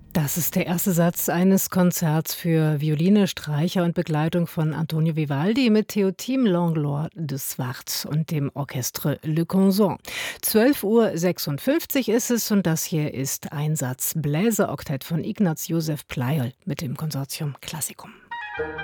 Das ist der erste Satz eines Konzerts für Violine, Streicher und Begleitung von Antonio Vivaldi mit Théotime Langlois de Swart und dem Orchestre Le Canson. 12:56 Uhr ist es und das hier ist ein Satz Bläseroktett von Ignaz Josef Pleyel mit dem Konsortium Classicum.